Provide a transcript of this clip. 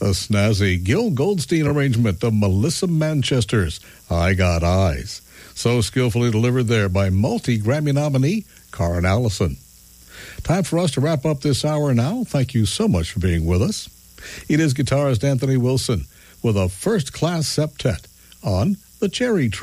The snazzy Gil Goldstein arrangement of Melissa Manchester's I Got Eyes. So skillfully delivered there by multi-Grammy nominee Karen Allison. Time for us to wrap up this hour now. Thank you so much for being with us. It is guitarist Anthony Wilson with a first-class septet on The Cherry Tree.